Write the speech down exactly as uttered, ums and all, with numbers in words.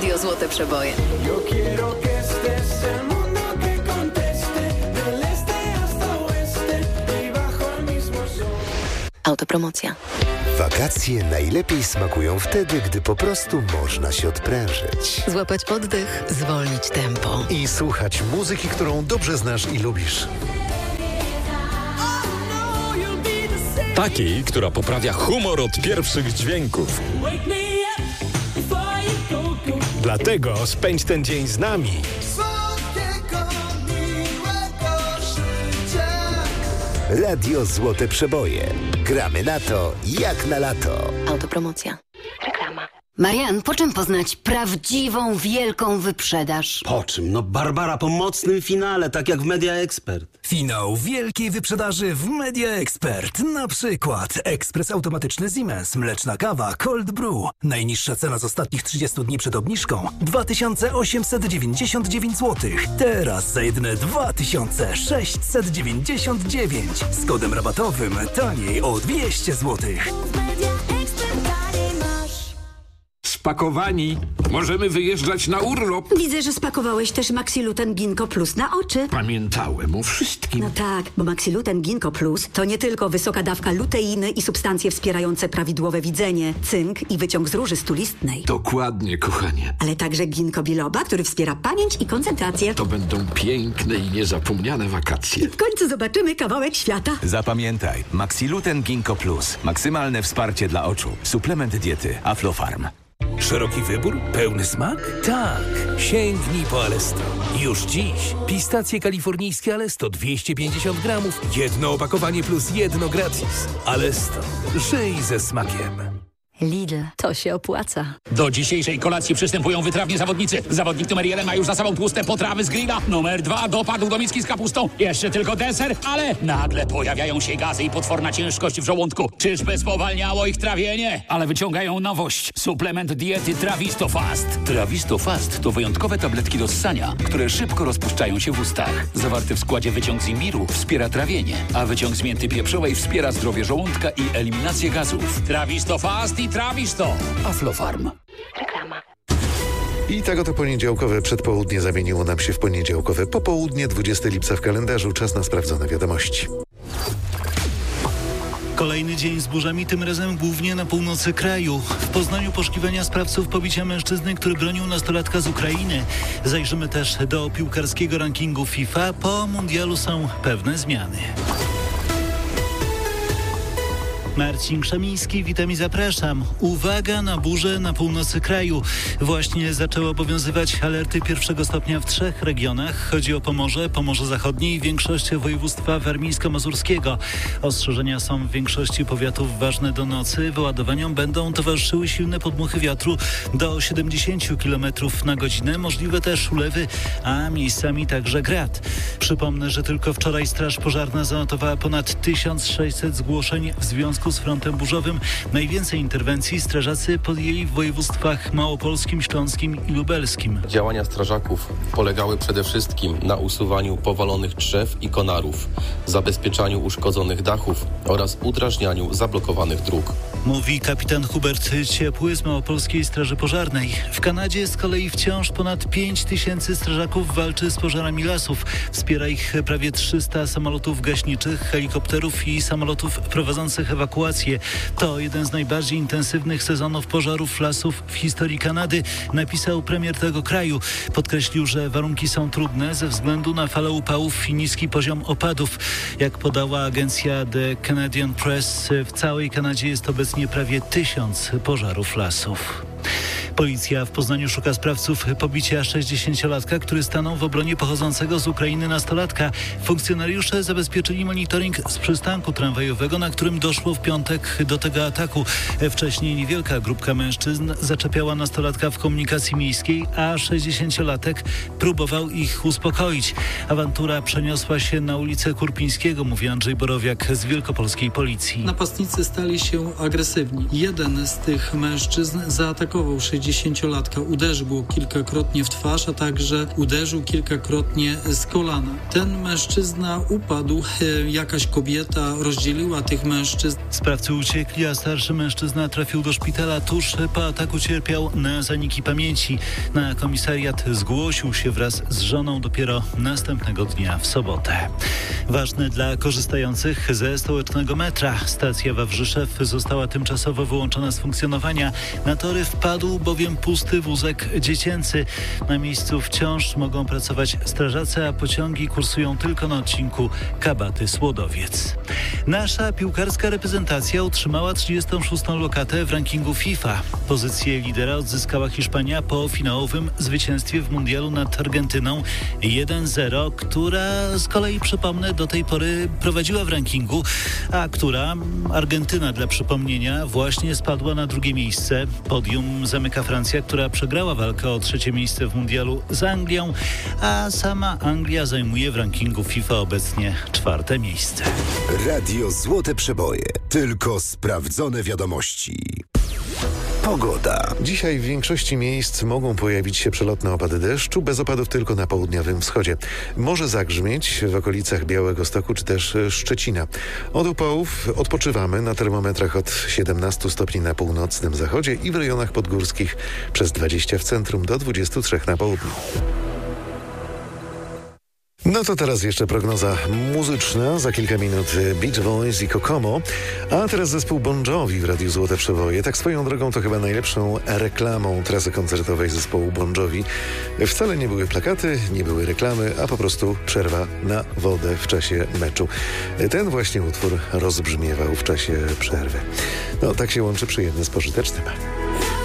Radio Złote Przeboje. Autopromocja. Wakacje najlepiej smakują wtedy, gdy po prostu można się odprężyć. Złapać oddech, zwolnić tempo. I słuchać muzyki, którą dobrze znasz i lubisz. Takiej, która poprawia humor od pierwszych dźwięków. Dlatego spędź ten dzień z nami. Radio Złote Przeboje. Gramy na to, jak na lato. Autopromocja. Reklama. Marian, po czym poznać prawdziwą, wielką wyprzedaż? Po czym? No Barbara, po mocnym finale, tak jak w Media Expert. Finał wielkiej wyprzedaży w Media Expert. Na przykład ekspres automatyczny Siemens, mleczna kawa Cold Brew. Najniższa cena z ostatnich trzydziestu dni przed obniżką dwa tysiące osiemset dziewięćdziesiąt dziewięć złotych. Teraz za jedyne dwa tysiące sześćset dziewięćdziesiąt dziewięć. Z kodem rabatowym taniej o dwieście złotych. Spakowani. Możemy wyjeżdżać na urlop. Widzę, że spakowałeś też Maxiluten Ginkgo Plus na oczy. Pamiętałem o wszystkim. No tak, bo Maxiluten Ginkgo Plus to nie tylko wysoka dawka luteiny i substancje wspierające prawidłowe widzenie, cynk i wyciąg z róży stulistnej. Dokładnie, kochanie. Ale także ginkgo biloba, który wspiera pamięć i koncentrację. To będą piękne i niezapomniane wakacje. I w końcu zobaczymy kawałek świata. Zapamiętaj, Maxiluten Ginkgo Plus. Maksymalne wsparcie dla oczu. Suplement diety Aflofarm. Szeroki wybór? Pełny smak? Tak! Sięgnij po Alesto. Już dziś pistacje kalifornijskie Alesto dwieście pięćdziesiąt gramów, jedno opakowanie plus jedno gratis. Alesto. Żyj ze smakiem. Lidl, to się opłaca. Do dzisiejszej kolacji przystępują wytrawni zawodnicy. Zawodnik numer jeden ma już za sobą tłuste potrawy z grilla. Numer dwa dopadł do miski z kapustą. Jeszcze tylko deser, ale nagle pojawiają się gazy i potworna ciężkość w żołądku. Czyżby spowalniało ich trawienie? Ale wyciągają nowość. Suplement diety Trawisto Fast. Trawisto Fast to wyjątkowe tabletki do ssania, które szybko rozpuszczają się w ustach. Zawarty w składzie wyciąg z imbiru wspiera trawienie, a wyciąg z mięty pieprzowej wspiera zdrowie żołądka i eliminację gazów. Trawisto Fast i Trawisto. Aflofarm. Reklama. I tak oto poniedziałkowe przedpołudnie zamieniło nam się w poniedziałkowe popołudnie, dwudziestego lipca w kalendarzu. Czas na sprawdzone wiadomości. Kolejny dzień z burzami, tym razem głównie na północy kraju. W Poznaniu poszukiwania sprawców pobicia mężczyzny, który bronił nastolatka z Ukrainy. Zajrzymy też do piłkarskiego rankingu FIFA. Po mundialu są pewne zmiany. Marcin Krzemiński, witam i zapraszam. Uwaga na burzę na północy kraju. Właśnie zaczęły obowiązywać alerty pierwszego stopnia w trzech regionach. Chodzi o Pomorze, Pomorze Zachodnie i większość województwa warmińsko-mazurskiego. Ostrzeżenia są w większości powiatów ważne do nocy. Wyładowaniom będą towarzyszyły silne podmuchy wiatru do siedemdziesiąt kilometrów na godzinę. Możliwe też ulewy, a miejscami także grad. Przypomnę, że tylko wczoraj Straż Pożarna zanotowała ponad tysiąc sześćset zgłoszeń w związku z frontem burzowym. Najwięcej interwencji strażacy podjęli w województwach małopolskim, śląskim i lubelskim. Działania strażaków polegały przede wszystkim na usuwaniu powalonych drzew i konarów, zabezpieczaniu uszkodzonych dachów oraz udrażnianiu zablokowanych dróg. Mówi kapitan Hubert Ciepły z Małopolskiej Straży Pożarnej. W Kanadzie z kolei wciąż ponad pięć tysięcy strażaków walczy z pożarami lasów. Wspiera ich prawie trzysta samolotów gaśniczych, helikopterów i samolotów prowadzących ewakuację. To jeden z najbardziej intensywnych sezonów pożarów lasów w historii Kanady, napisał premier tego kraju. Podkreślił, że warunki są trudne ze względu na falę upałów i niski poziom opadów. Jak podała agencja The Canadian Press, w całej Kanadzie jest obecnie prawie tysiąc pożarów lasów. Policja w Poznaniu szuka sprawców pobicia sześćdziesięciolatka, który stanął w obronie pochodzącego z Ukrainy nastolatka. Funkcjonariusze zabezpieczyli monitoring z przystanku tramwajowego, na którym doszło w piątek do tego ataku. Wcześniej niewielka grupka mężczyzn zaczepiała nastolatka w komunikacji miejskiej, a sześćdziesięciolatek próbował ich uspokoić. Awantura przeniosła się na ulicę Kurpińskiego, mówi Andrzej Borowiak z wielkopolskiej policji. Napastnicy stali się agresywni. Jeden z tych mężczyzn zaatakował sześćdziesięciolatka sześćdziesięciolatka uderzył go kilkakrotnie w twarz, a także uderzył kilkakrotnie z kolana. Ten mężczyzna upadł, jakaś kobieta rozdzieliła tych mężczyzn. Sprawcy uciekli, a starszy mężczyzna trafił do szpitala. Tuż po ataku cierpiał na zaniki pamięci. Na komisariat zgłosił się wraz z żoną dopiero następnego dnia w sobotę. Ważne dla korzystających ze stołecznego metra. Stacja Wawrzyszew została tymczasowo wyłączona z funkcjonowania. Na tory wpadł bowiem pusty wózek dziecięcy. Na miejscu wciąż mogą pracować strażacy, a pociągi kursują tylko na odcinku Kabaty-Słodowiec. Nasza piłkarska reprezentacja utrzymała trzydziestą szóstą lokatę w rankingu FIFA. Pozycję lidera odzyskała Hiszpania po finałowym zwycięstwie w mundialu nad Argentyną jeden zero, która z kolei, przypomnę, do tej pory prowadziła w rankingu, a która, Argentyna dla przypomnienia, właśnie spadła na drugie miejsce. Podium zamyka Francja, która przegrała walkę o trzecie miejsce w mundialu z Anglią, a sama Anglia zajmuje w rankingu FIFA obecnie czwarte miejsce. Radio Złote Przeboje. Tylko sprawdzone wiadomości. Pogoda. Dzisiaj w większości miejsc mogą pojawić się przelotne opady deszczu, bez opadów tylko na południowym wschodzie. Może zagrzmieć w okolicach Białegostoku czy też Szczecina. Od upałów odpoczywamy na termometrach od siedemnastu stopni na północnym zachodzie i w rejonach podgórskich przez dwadzieścia w centrum do dwudziestu trzech na południu. No to teraz jeszcze prognoza muzyczna. Za kilka minut Beach Boys i Kokomo. A teraz zespół Bon Jovi w Radiu Złote Przeboje. Tak swoją drogą to chyba najlepszą reklamą trasy koncertowej zespołu Bon Jovi. Wcale nie były plakaty, nie były reklamy, a po prostu przerwa na wodę w czasie meczu. Ten właśnie utwór rozbrzmiewał w czasie przerwy. No tak się łączy przyjemne z pożytecznym.